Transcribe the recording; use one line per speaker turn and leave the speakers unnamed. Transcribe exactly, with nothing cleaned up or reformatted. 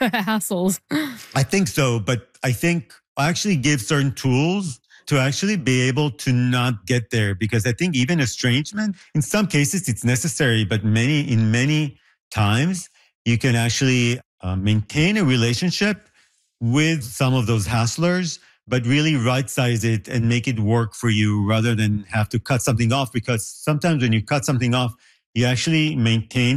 hassles.
I think so, but I think I actually give certain tools to actually be able to not get there, because I think even estrangement, in some cases it's necessary, but many in many times you can actually uh, maintain a relationship with some of those hustlers, but really right size it and make it work for you rather than have to cut something off. Because sometimes when you cut something off, you actually maintain